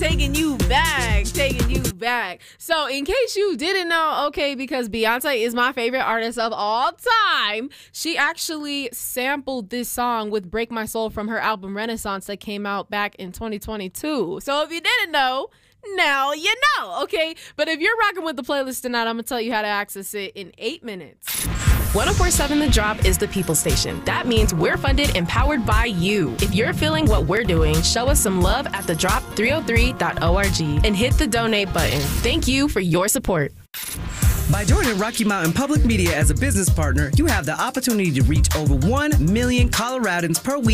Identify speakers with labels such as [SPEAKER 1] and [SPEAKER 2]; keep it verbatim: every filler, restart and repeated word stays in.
[SPEAKER 1] taking you back, taking you back. So in case you didn't know, okay, because Beyonce is my favorite artist of all time, she actually sampled this song with Break My Soul from her album Renaissance that came out back in twenty twenty-two. So if you didn't know, now you know, okay? But if you're rocking with the playlist tonight, I'm going to tell you how to access it in eight minutes.
[SPEAKER 2] one oh four point seven The Drop is the people station. That means we're funded and powered by you. If you're feeling what we're doing, show us some love at the drop three oh three dot org and hit the donate button. Thank you for your support.
[SPEAKER 3] By joining Rocky Mountain Public Media as a business partner, you have the opportunity to reach over one million Coloradans per week